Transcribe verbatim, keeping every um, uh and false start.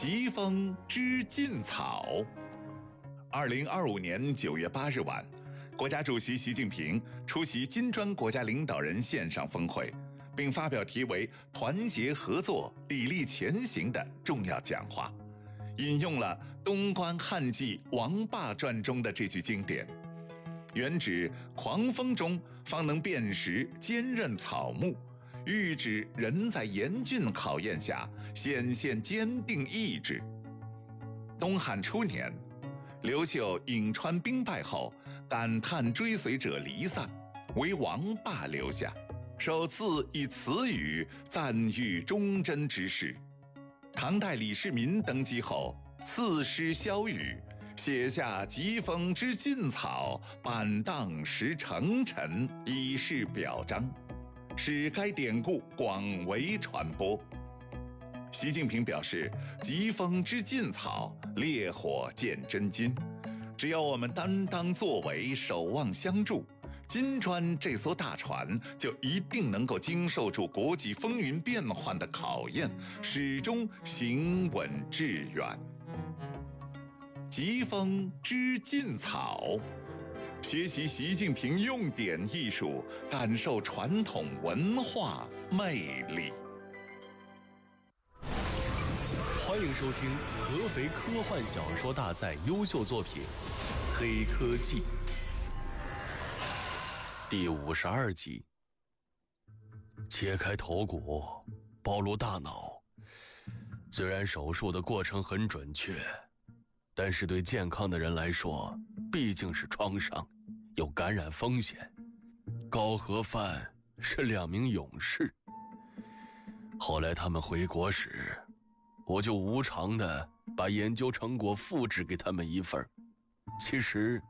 疾风知劲草。二零二五年九月八日晚，国家主席习近平出席金砖国家领导人线上峰会，并发表题为“团结合作，砥砺前行”的重要讲话，引用了东关汉记《王霸传》中的这句经典：“原指狂风中方能辨识坚韧草木，喻指人在严峻考验下显现坚定意志。”东汉初年，刘秀颍川兵败后，感叹追随者离散，为王霸留下，首次以此语赞誉忠贞之士。唐代李世民登基后，赐诗萧雨，写下“疾风知劲草，板荡识成臣”，以示表彰，使该典故广为传播。习近平表示，疾风知劲草，烈火见真金。只要我们担当作为，守望相助，金砖这艘大船就一定能够经受住国际风云变幻的考验，始终行稳致远。疾风知劲草，学习习近平用典艺术，感受传统文化魅力。 欢迎收听合肥科幻小说大赛优秀作品《黑科技》第五十二集。切开头骨，暴露大脑，虽然手术的过程很准确，但是对健康的人来说毕竟是创伤，有感染风险。高和范是两名勇士，后来他们回国时，我就无偿地把研究成果复制给他们一份。其实